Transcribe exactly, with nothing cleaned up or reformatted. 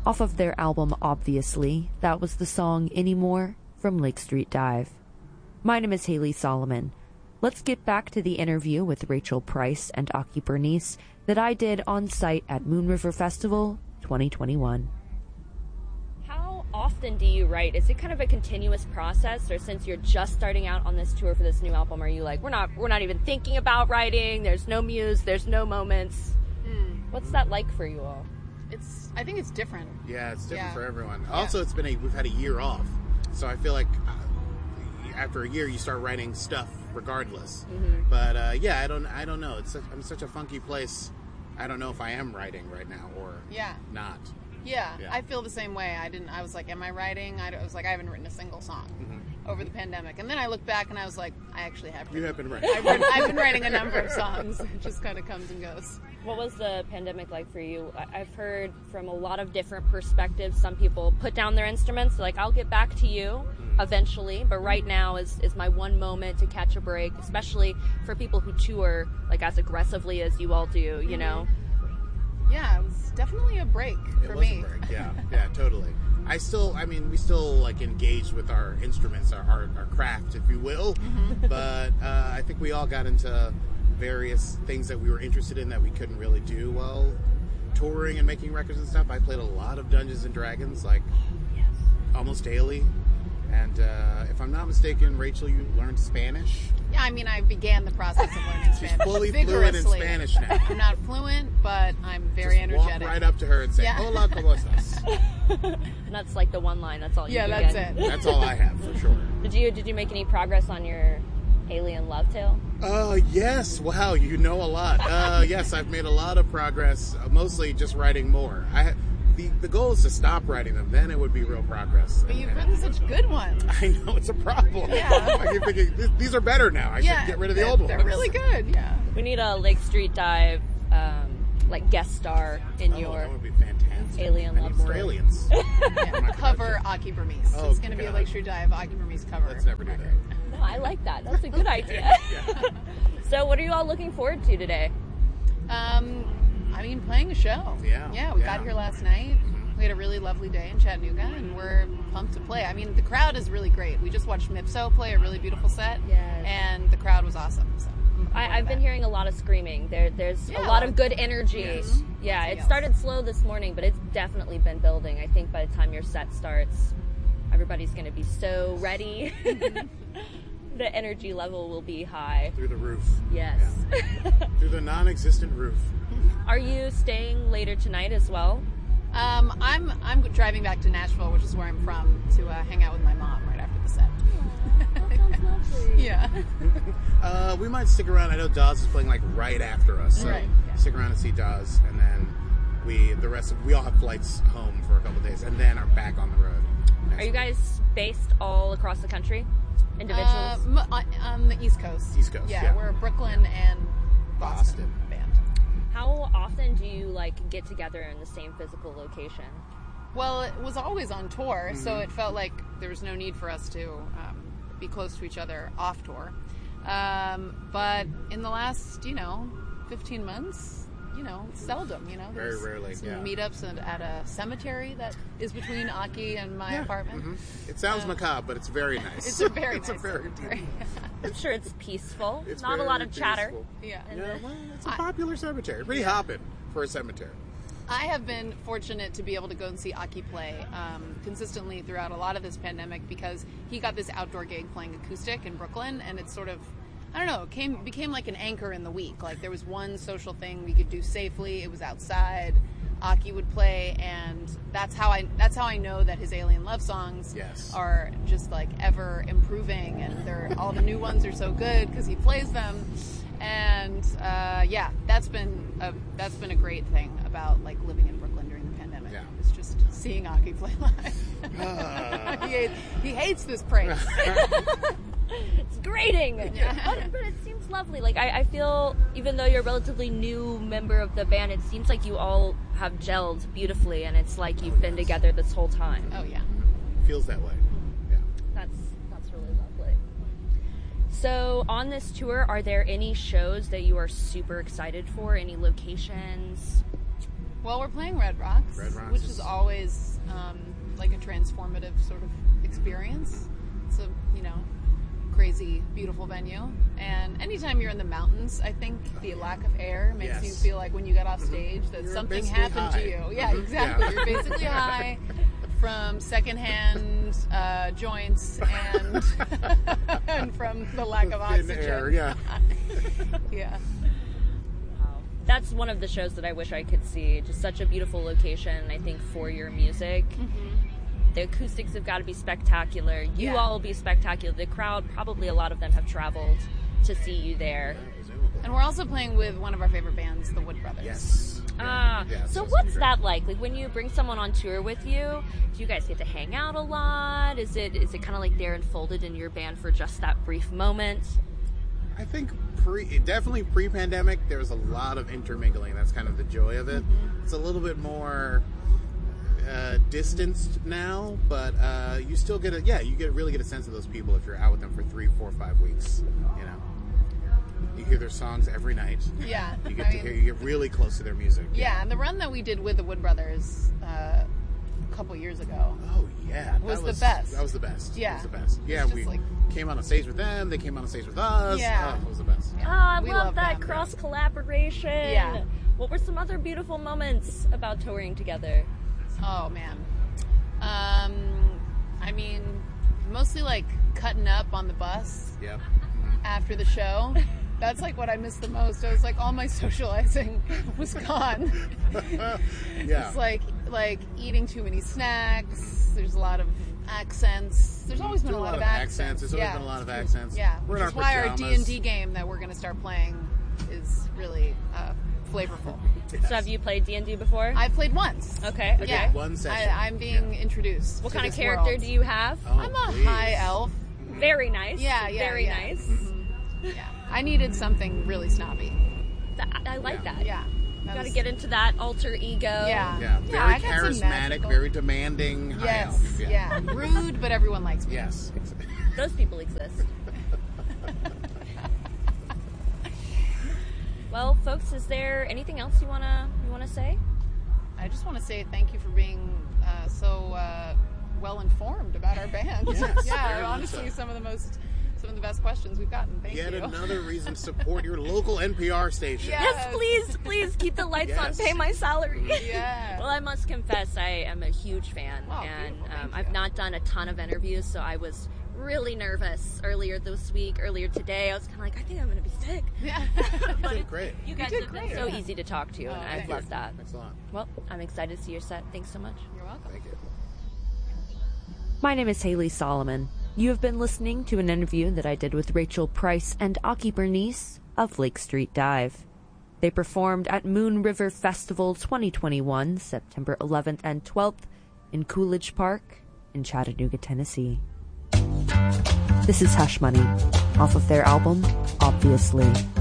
Off of their album Obviously, that was the song Anymore from Lake Street Dive. My name is Haley Solomon. Let's get back to the interview with Rachel Price and Aki Bernice that I did on site at Moon River Festival twenty twenty-one. How often do you write? Is it kind of a continuous process, or since you're just starting out on this tour for this new album, are you like, we're not we're not even thinking about writing, there's no muse, there's no moments? Mm. What's that like for you all? It's I think it's different. Yeah, it's different yeah. for everyone. Yeah. Also, it's been a we've had a year off, so I feel like uh, after a year you start writing stuff regardless. Mm-hmm. But uh, yeah, I don't I don't know. It's such, I'm such a funky place. I don't know if I am writing right now or yeah. not. Yeah, yeah, I feel the same way. I didn't. I was like, am I writing? I was like, I haven't written a single song mm-hmm. over the pandemic. And then I looked back and I was like, I actually have. Written. You have been writing. I've, written, I've been writing a number of songs. It just kind of comes and goes. What was the pandemic like for you? I've heard from a lot of different perspectives. Some people put down their instruments, like, I'll get back to you eventually, but right now is, is my one moment to catch a break, especially for people who tour like as aggressively as you all do, you mm-hmm. know? Yeah, it was definitely a break it for was me. A break. Yeah, yeah, totally. I still, I mean, we still like engaged with our instruments, our our, our craft, if you will. Mm-hmm. But uh, I think we all got into various things that we were interested in that we couldn't really do while touring and making records and stuff. I played a lot of Dungeons and Dragons, like yes. almost daily. And uh, if I'm not mistaken, Rachel, you learned Spanish? Yeah, I mean, I began the process of learning She's Spanish. fully fluent in Spanish now. I'm not fluent, but I'm very Just energetic. Walk right up to her and say, yeah. Hola, ¿cómo estás? And that's like the one line. That's all you Yeah, get. that's it. That's all I have, for sure. Did you Did you make any progress on your Alien Love Tale? Uh, yes. Wow, you know a lot. Uh, yes, I've made a lot of progress, uh, mostly just writing more. I The, the goal is to stop writing them, then it would be real progress. But you've written such good ones. I know, it's a problem. Yeah. I keep thinking, these are better now. I yeah, should get rid of the old ones. They're really good, yeah. We need a Lake Street Dive, um, like, guest star in oh, your that would be fantastic. Alien I Love need more Story. aliens. yeah. Cover Aki Bernice. Oh, it's going to be a God. Lake Street Dive Aki Bernice cover. Let's never do that. No, I like that. That's a good idea. yeah. So what are you all looking forward to today? Um, I mean, playing a show. Yeah. Yeah, we yeah. got here last night. We had a really lovely day in Chattanooga, and we're pumped to play. I mean, the crowd is really great. We just watched Mipso play a really beautiful set, yes. and the crowd was awesome. So I, I've been hearing a lot of screaming. There, There's yeah, a lot of good energy. Yes. Yeah, it started slow this morning, but it's definitely been building. I think by the time your set starts, everybody's going to be so ready. The energy level will be high. Through the roof. Yes. Yeah. Through the non-existent roof. Are you staying later tonight as well? Um, I'm I'm driving back to Nashville, which is where I'm from, to uh, hang out with my mom right after the set. Aww, that sounds lovely. Yeah. uh, we might stick around. I know Dawes is playing like right after us, so right, yeah. stick around and see Dawes, and then we the rest of we all have flights home for a couple of days, and then are back on the road. Are you guys based all across the country, individuals? Uh, on, on the East Coast. East Coast. Yeah, yeah. we're Brooklyn and Boston, Boston. band. How often do you like get together in the same physical location? Well, it was always on tour, Mm-hmm. so it felt like there was no need for us to um, be close to each other off tour. Um, but in the last, you know, fifteen months, you know, seldom, you know. Very there's rarely, some yeah. meetups at, at a cemetery that is between Aki and my Yeah. apartment. Mm-hmm. It sounds uh, macabre, but it's very nice. It's a very it's nice a very cemetery. I'm sure it's peaceful. It's Not a very lot of chatter. peaceful. Yeah. Yeah, well, it's a popular cemetery. Pretty hopping for a cemetery. I have been fortunate to be able to go and see Aki play um, consistently throughout a lot of this pandemic because he got this outdoor gig playing acoustic in Brooklyn, and it's sort of, I don't know, it came became like an anchor in the week. Like there was one social thing we could do safely. It was outside. Aki would play, and that's how I that's how I know that his Alien Love songs yes. are just like ever improving, and they're all the new ones are so good because he plays them. And uh, yeah, that's been a that's been a great thing about like living in Brooklyn during the pandemic. Yeah. It's just seeing Aki play live. Uh. he, hates, he hates this praise. It's grating. Yeah. But, but it seems lovely. Like I, I feel, even though you're a relatively new member of the band, it seems like you all have gelled beautifully, and it's like you've been together this whole time. Oh yeah, feels that way. Yeah, that's that's really lovely. So on this tour, are there any shows that you are super excited for? Any locations? Well, we're playing Red Rocks, Red Rocks which is- is always um, like a transformative sort of experience. It's a, you know, crazy, beautiful venue. And anytime you're in the mountains, I think the lack of air makes Yes. you feel like when you get off stage that You're something basically happened high. to you. Yeah, Mhm. exactly. Yeah. You're basically high from secondhand uh, joints and and from the lack of Thin oxygen. air, yeah. Yeah. Wow. That's one of the shows that I wish I could see. Just such a beautiful location, I think, for your music. The acoustics have got to be spectacular. You Yeah. all will be spectacular. The crowd, probably a lot of them have traveled to see you there. Presumably. And we're also playing with one of our favorite bands, the Wood Brothers. Yes. Ah, Yeah, so it's what's great. that like? Like when you bring someone on tour with you, do you guys get to hang out a lot? Is it is it kind of like they're enfolded in your band for just that brief moment? I think pre, definitely pre-pandemic, there was a lot of intermingling. That's kind of the joy of it. Mm-hmm. It's a little bit more uh, distanced now, but uh, you still get a yeah, you get really get a sense of those people if you're out with them for three, four, five weeks. You know, you hear their songs every night. Yeah. You get I to mean, hear, you get really close to their music. Yeah, and the run that we did with the Wood Brothers uh, a couple years ago. Oh yeah, that Was the best. That was the best. Yeah. It was the best. Yeah, just we like- came on a stage with them. They came on a stage with us. Yeah. Oh, it was the best. Oh, I We love, love that them. cross collaboration. Yeah. What were some other beautiful moments about touring together? Oh man. Um, I mean, mostly like cutting up on the bus Yep. after the show. That's like what I missed the most. I was like, all my socializing was gone. Yeah. It's like like eating too many snacks. There's a lot of accents. There's always been Do a lot, of accents. There's always yeah. been a lot of accents. Yeah, We're which in is our why our D pajamas. and D game that we're going to start playing is really uh, flavorful. Yes. So have you played D and D before? I played once. Okay, okay. Yeah, One session. I, I'm being Yeah. introduced. What to kind of this character world. do you have? Oh, I'm a please. high elf. Very nice. Yeah, yeah, Very yeah. nice. Yeah, I needed something really snobby. Th- I like Yeah. that. Yeah, You that gotta was- get into that alter ego. Yeah, Yeah, Yeah, very I got some charismatic, magical- very demanding. high Yes, elf. yeah. Rude, but everyone likes me. Yes. Those people exist. Well, folks, is there anything else you wanna you wanna say? I just want to say thank you for being uh, so uh, well informed about our band. Yes, very yeah, much honestly, so. some of the most, some of the best questions we've gotten. Thank Yet you. another reason to support your local N P R station. Yeah. Yes, please, please keep the lights Yes. on. Pay my salary. Yeah. Well, I must confess, I am a huge fan, Oh, and beautiful. um, Thank I've you. not done a ton of interviews, so I was really nervous earlier this week. Earlier today, I was kind of like, I think I'm going to be sick. Yeah. But did it- great. You guys did have been great, so yeah. easy to talk to, and Oh, I've thank loved you. that. Thanks a lot. Well, I'm excited to see your set. Thanks so much. You're welcome. Thank you. My name is Haley Solomon. You have been listening to an interview that I did with Rachel Price and Aki Bernice of Lake Street Dive. They performed at Moon River Festival twenty twenty-one, September eleventh and twelfth, in Coolidge Park in Chattanooga, Tennessee. This is Hush Money, off of their album, Obviously.